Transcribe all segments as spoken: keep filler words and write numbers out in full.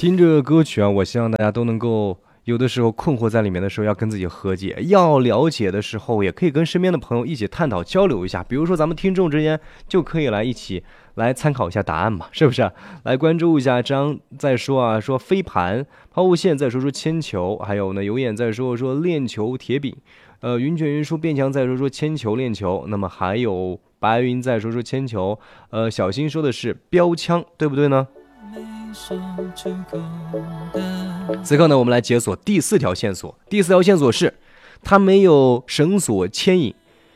听着歌曲啊，我希望大家都能够有的时候困惑在里面的时候，要跟自己和解；要了解的时候，也可以跟身边的朋友一起探讨交流一下。比如说咱们听众之间就可以来一起来参考一下答案嘛，是不是？来关注一下张在说啊，说飞盘、抛物线，再说说铅球，还有呢有眼在说说链球、铁饼，呃云卷云舒变强在说说铅球、链球，那么还有白云在说说铅球，呃小新说的是标枪，对不对呢？此刻呢，我们来解锁第四条线索。第四条线索是，它没有绳索牵引。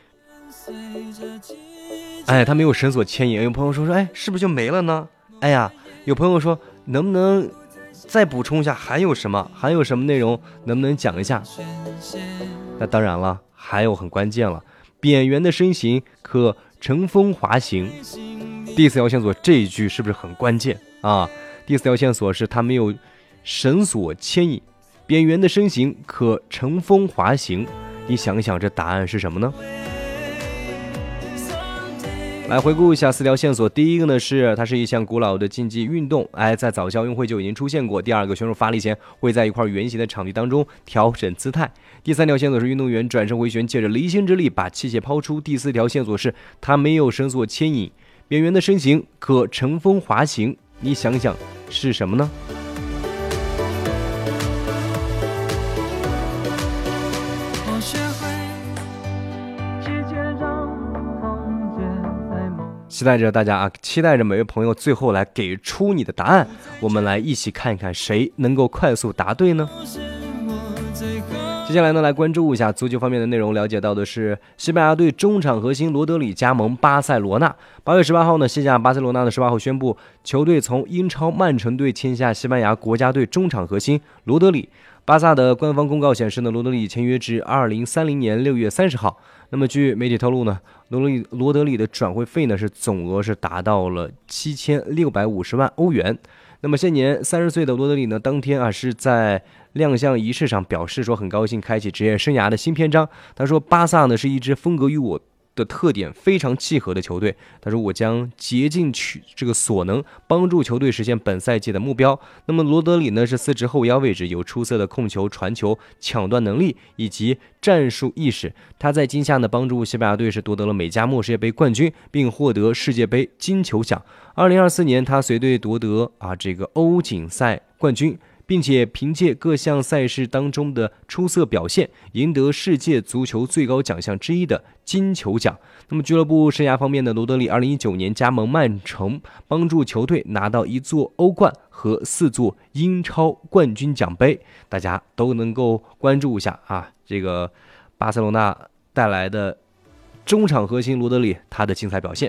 哎，它没有绳索牵引。有朋友说说，哎，是不是就没了呢？哎呀，有朋友说，能不能再补充一下，还有什么？还有什么内容？能不能讲一下？那当然了，还有很关键了，扁圆的身形可乘风滑行。第四条线索这一句是不是很关键啊？第四条线索是它没有绳索牵引，扁圆的身形可乘风滑行。你想想这答案是什么呢？来回顾一下四条线索。第一个呢是它是一项古老的竞技运动，哎，在早期奥运会就已经出现过。第二个，选手发力前会在一块圆形的场地当中调整姿态。第三条线索是运动员转身回旋，借着离心之力把器械抛出。第四条线索是它没有绳索牵引，扁圆的身形可乘风滑行。你想想是什么呢？期待着大家啊，期待着每位朋友最后来给出你的答案，我们来一起看一看谁能够快速答对呢？接下来呢，来关注一下足球方面的内容。了解到的是，西班牙队中场核心罗德里加盟巴塞罗那。八月十八号呢，西甲巴塞罗那的十八号宣布，球队从英超曼城队签下西班牙国家队中场核心罗德里。巴萨的官方公告显示呢，罗德里签约至二零三零年六月三十号。那么据媒体透露呢，罗德里罗德里的转会费呢是总额是达到了七千六百五十万欧元。那么现年三十岁的罗德里呢，当天啊是在亮相仪式上表示说，很高兴开启职业生涯的新篇章。他说，巴萨呢是一支风格与我的特点非常契合的球队。他说，我将竭尽取这个所能，帮助球队实现本赛季的目标。那么罗德里呢是司职后腰位置，有出色的控球、传球、抢断能力以及战术意识。他在今夏呢帮助西班牙队是夺得了美加墨世界杯冠军，并获得世界杯金球奖。二零二四年，他随队夺得啊这个欧锦赛冠军，并且凭借各项赛事当中的出色表现，赢得世界足球最高奖项之一的金球奖。那么俱乐部生涯方面呢，罗德里二零一九年加盟曼城，帮助球队拿到一座欧冠和四座英超冠军奖杯。大家都能够关注一下啊，这个巴塞罗那带来的中场核心罗德里他的精彩表现。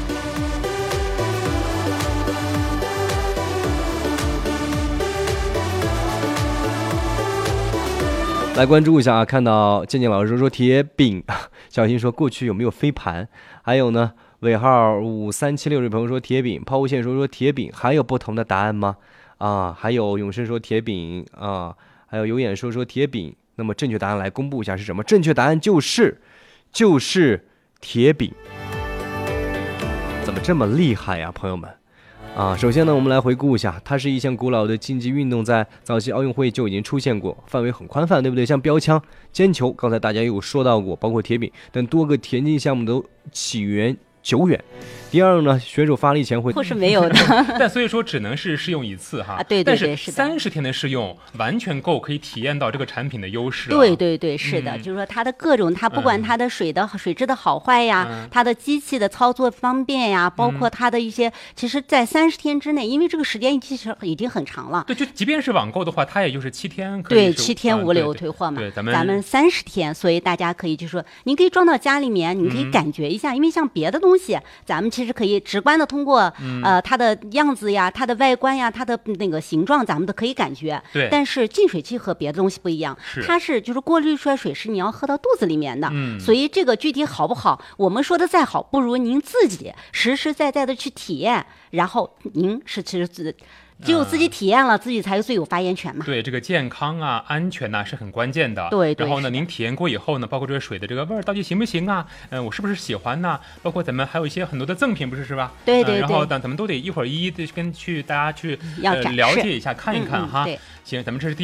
来关注一下啊，看到健健老师说铁饼，小新说过去有没有飞盘，还有呢尾号五三七六这朋友说铁饼，抛物线说说铁饼，还有不同的答案吗？啊，还有永生说铁饼啊，还有有眼说说铁饼。那么正确答案来公布一下是什么？正确答案就是就是铁饼。怎么这么厉害呀，朋友们？啊，首先呢，我们来回顾一下，它是一项古老的竞技运动，在早期奥运会就已经出现过，范围很宽泛，对不对？像标枪、铅球，刚才大家也有说到过，包括铁饼等多个田径项目都起源久远。第二呢，选手发力前会或是没有的， 但所以说只能是试用一次哈。 啊，对对对， 但是三十天的试用完全够，可以体验到这个产品的优势、啊。 对对对，是的， 嗯、 就是说它的各种，它不管它的水的、嗯、水质的好坏呀， 嗯、 它的机器的操作方便呀，包括它的一些，嗯、其实，在三十天之内，因为这个时间其实已经很长了。 对，就即便是网购的话，它也就是七天可以。对，七天无理退货嘛。 对, 对, 对，咱们咱们三十天，所以大家可以就说，您可以装到家里面，你可以感觉一下，嗯、因为像别的东西，咱们其实可以直观。通过呃它的样子呀，它的外观呀，它的那个形状，咱们都可以感觉。 对。 但是净水器和别的东西不一样，它是就是过滤出来水是你要喝到肚子里面的。 嗯。 所以这个具体好不好，我们说的再好，不如您自己实实在在的去体验，然后您是其实自。 只有自己体验了，自己才最有发言权嘛。 对，这个健康啊、安全呐、啊、是很关键的。 对， 然后呢，您体验过以后呢，包括这个水的这个味儿到底行不行啊？嗯、呃，我是不是喜欢呐、啊？包括咱们还有一些很多的赠品，不是是吧？ 对对对。 呃、然后呢，咱们都得一会儿一一的跟去大家去要呃了解一下，看一看、嗯嗯、哈。行，咱们这是第。